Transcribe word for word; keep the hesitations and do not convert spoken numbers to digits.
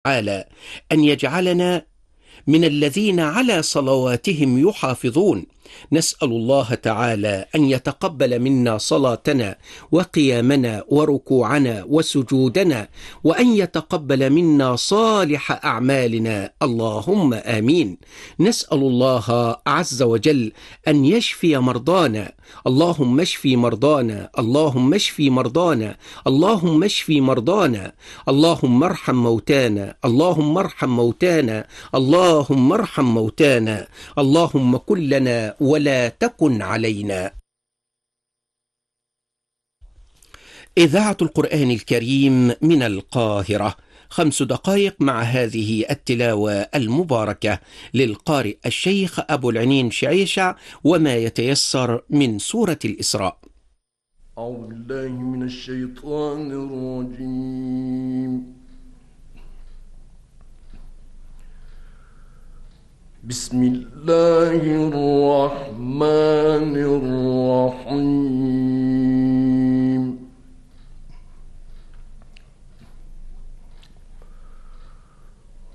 تعالى أن يجعلنا من الذين على صلواتهم يحافظون. نسأل الله تعالى أن يتقبل منا صلاتنا وقيامنا وركوعنا وسجودنا، وأن يتقبل منا صالح أعمالنا، اللهم آمين. نسأل الله عز وجل أن يشفي مرضانا، اللهم اشفي مرضانا، اللهم اشفي مرضانا، اللهم اشفي مرضانا، اللهم ارحم موتانا، اللهم ارحم موتانا، اللهم ارحم موتانا، اللهم كن لنا ولا تكن علينا. إذاعة القرآن الكريم من القاهرة، خمس دقائق مع هذه التلاوة المباركة للقارئ الشيخ أبو العنين شعيشع وما يتيسر من سورة الإسراء. أعوذ بالله من الشيطان الرجيم. بسم الله الرحمن الرحيم.